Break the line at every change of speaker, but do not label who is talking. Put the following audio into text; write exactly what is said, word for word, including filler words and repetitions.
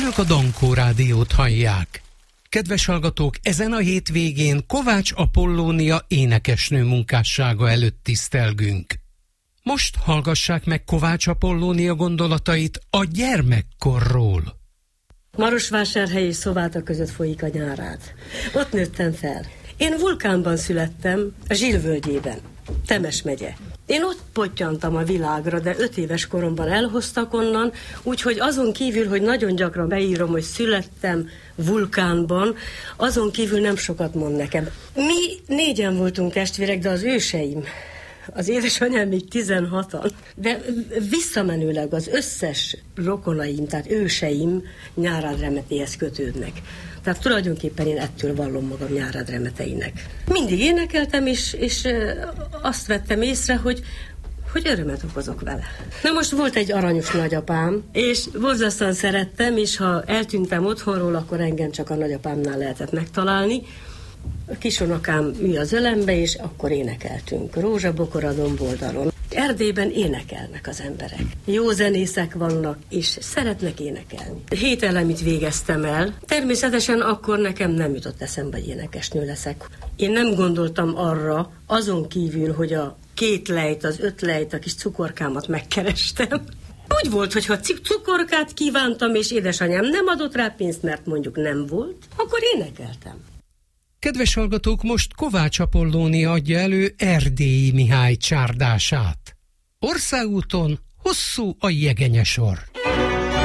Önök a Dankó Rádiót hallják. Kedves hallgatók, ezen a hétvégén Kovács Apollónia énekesnő munkássága előtt tisztelgünk. Most hallgassák meg Kovács Apollónia gondolatait a gyermekkorról.
Marosvásárhely és Szováta között folyik a Nyárád. Ott nőttem fel. Én Vulkánban születtem, a Zsilvölgyében, Temes megye. Én ott pottyantam a világra, de öt éves koromban elhoztak onnan, úgyhogy azon kívül, hogy nagyon gyakran beírom, hogy születtem Vulkánban, azon kívül nem sokat mond nekem. Mi négyen voltunk testvérek, de az őseim, az édesanyám még tizenhatan, de visszamenőleg az összes rokonaim, tehát őseim Nyárád remetéhez kötődnek. Tehát tulajdonképpen én ettől vallom magam Nyárád remeteinek. Mindig énekeltem, és, és azt vettem észre, hogy, hogy örömet okozok vele. Na most volt egy aranyos nagyapám, és borzasztóan szerettem, és ha eltűntem otthonról, akkor engem csak a nagyapámnál lehetett megtalálni. A kisunokám ül az ölembe, és akkor énekeltünk. Rózsabokor a domboldalon. Erdélyben énekelnek az emberek. Jó zenészek vannak, és szeretnek énekelni. Hét elemit végeztem el. Természetesen akkor nekem nem jutott eszembe, hogy énekesnő leszek. Én nem gondoltam arra, azon kívül, hogy a két lejt, az öt lejt, a kis cukorkámat megkerestem. Úgy volt, hogy ha cukorkát kívántam, és édesanyám nem adott rá pénzt, mert mondjuk nem volt, akkor énekeltem.
Kedves hallgatók, most Kovács Apollónia adja elő Erdélyi Mihály csárdását. Országúton hosszú a jegenyesor.